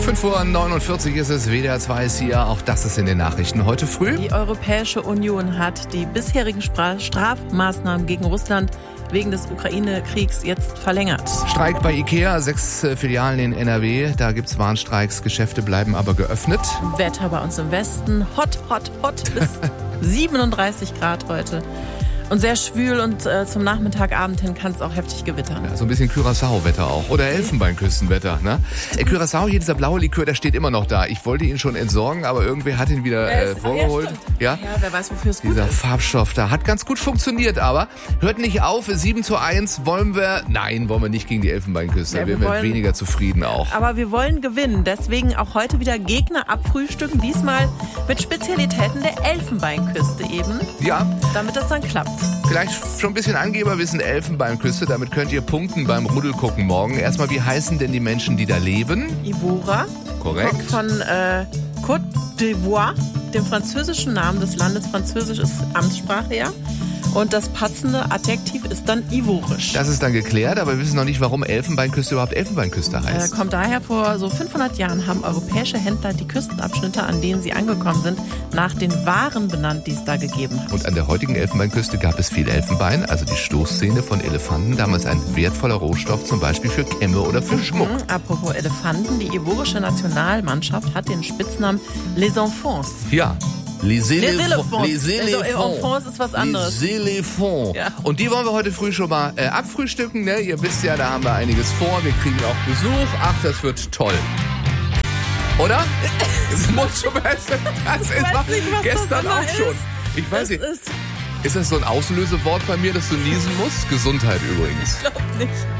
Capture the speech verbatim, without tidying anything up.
fünf Uhr neunundvierzig ist es, W D R zwei ist hier. Auch das ist in den Nachrichten heute früh. Die Europäische Union hat die bisherigen Spra- Strafmaßnahmen gegen Russland wegen des Ukraine-Kriegs jetzt verlängert. Streik bei Ikea, sechs äh, Filialen in N R W. Da gibt's Warnstreiks, Geschäfte bleiben aber geöffnet. Wetter bei uns im Westen, hot, hot, hot, bis siebenunddreißig Grad heute. Und sehr schwül und äh, zum Nachmittagabend hin kann es auch heftig gewittern. Ja, so ein bisschen Curaçao-Wetter auch. Oder Elfenbeinküstenwetter, ne? Äh, Curaçao, hier dieser blaue Likör, der steht immer noch da. Ich wollte ihn schon entsorgen, aber irgendwer hat ihn wieder äh, vorgeholt. Ja, ja, wer weiß, wofür es gut dieser ist. Dieser Farbstoff da hat ganz gut funktioniert, aber hört nicht auf. sieben zu eins wollen wir, nein, wollen wir nicht gegen die Elfenbeinküste. Ja, wir wären wollen, weniger zufrieden auch. Aber wir wollen gewinnen. Deswegen auch heute wieder Gegner abfrühstücken. Diesmal mit Spezialitäten der Elfenbeinküste eben. Ja. Damit das dann klappt. Vielleicht schon ein bisschen Angeberwissen Elfenbeinküste, damit könnt ihr punkten beim Rudelgucken morgen. Erstmal, wie heißen denn die Menschen, die da leben? Ivora. Korrekt. Kommt von äh, Côte d'Ivoire, dem französischen Namen des Landes. Französisch ist Amtssprache, ja. Und das passende Adjektiv ist dann ivorisch. Das ist dann geklärt, aber wir wissen noch nicht, warum Elfenbeinküste überhaupt Elfenbeinküste heißt. Äh, kommt daher, vor so fünfhundert Jahren haben europäische Händler die Küstenabschnitte, an denen sie angekommen sind, nach den Waren benannt, die es da gegeben hat. Und an der heutigen Elfenbeinküste gab es viel Elfenbein, also die Stoßzähne von Elefanten, damals ein wertvoller Rohstoff, zum Beispiel für Kämme oder für Schmuck. Mhm, apropos Elefanten, die ivorische Nationalmannschaft hat den Spitznamen Les Enfants. Ja. Les Éléphants. Les Éléphants ist was anderes. Les Éléphants. Ja. Und die wollen wir heute früh schon mal äh, abfrühstücken. Ne? Ihr wisst ja, da haben wir einiges vor. Wir kriegen auch Besuch. Ach, das wird toll. Oder? Es muss schon mal. Das ist nicht, gestern auch ist. schon. Ich weiß das nicht. Ist, ist das so ein Auslösewort bei mir, dass du niesen musst? Gesundheit übrigens. Ich glaube nicht.